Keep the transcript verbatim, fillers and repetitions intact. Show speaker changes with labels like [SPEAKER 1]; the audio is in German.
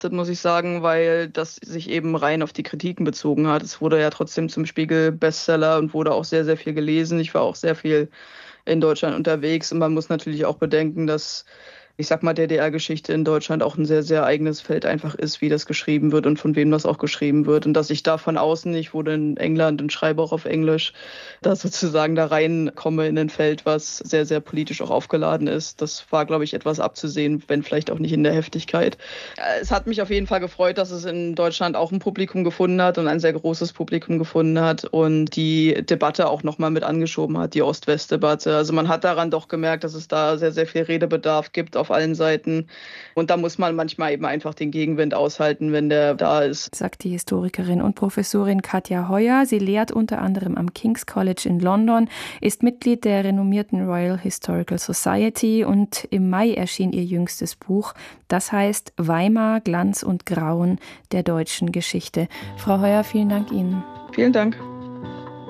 [SPEAKER 1] Das muss ich sagen, weil das sich eben rein auf die Kritiken bezogen hat. Es wurde ja trotzdem zum Spiegel-Bestseller und wurde auch sehr, sehr viel gelesen. Ich war auch sehr viel in Deutschland unterwegs und man muss natürlich auch bedenken, dass, ich sag mal, D D R-Geschichte in Deutschland auch ein sehr, sehr eigenes Feld einfach ist, wie das geschrieben wird und von wem das auch geschrieben wird. Und dass ich da von außen, ich wohne in England und schreibe auch auf Englisch, da sozusagen da reinkomme in ein Feld, was sehr, sehr politisch auch aufgeladen ist. Das war, glaube ich, etwas abzusehen, wenn vielleicht auch nicht in der Heftigkeit. Es hat mich auf jeden Fall gefreut, dass es in Deutschland auch ein Publikum gefunden hat und ein sehr großes Publikum gefunden hat und die Debatte auch nochmal mit angeschoben hat, die Ost-West-Debatte. Also man hat daran doch gemerkt, dass es da sehr, sehr viel Redebedarf gibt auf allen Seiten. Und da muss man manchmal eben einfach den Gegenwind aushalten, wenn der da ist.
[SPEAKER 2] Sagt die Historikerin und Professorin Katja Heuer. Sie lehrt unter anderem am King's College in London, ist Mitglied der renommierten Royal Historical Society und im Mai erschien ihr jüngstes Buch. Das heißt Weimar, Glanz und Grauen der deutschen Geschichte. Frau Heuer, vielen Dank Ihnen.
[SPEAKER 1] Vielen Dank.